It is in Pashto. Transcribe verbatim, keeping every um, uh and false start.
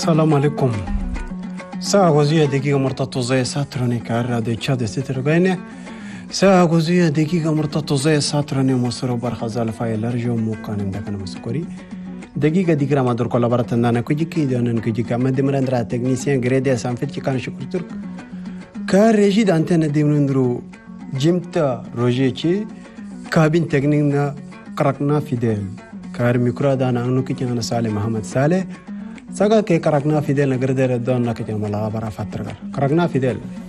السلام عليكم. ساعة وزية دقيقة مرتطو زي ساتروني كارا دي تشاد ستر بينه. ساعة وزية دقيقة مرتطو زي ساتروني مصر برخزال فاي لرجو موكان اندكنا مسكوري. دقيقة دقيقة ما دور كولابرات نانا كوجي كي دونن كوجي كما دمرندرا تكنيسيان غريدي سانفيت كان شكر ترك. كار ريجيد انتنا ديمندرو جيمتا روجيتشي كابين تكنيكنا كراكنا فيديل. كار ميكرو دانا انو كي كان صالح محمد صالح. ساقا كي كراكنا فيديل نغردر دون نكتي ملا برا فترغر كراكنا فيديل